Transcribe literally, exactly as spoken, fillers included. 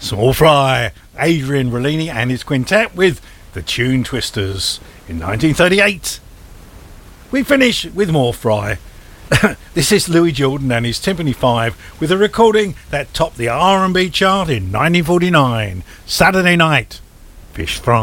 Small Fry, Adrian Rollini and his quintet with the Tune Twisters in nineteen thirty-eight. We finish with more Fry. This is Louis Jordan and his Timpani five with a recording that topped the R and B chart in nineteen forty-nine, Saturday Night, Fish Fry.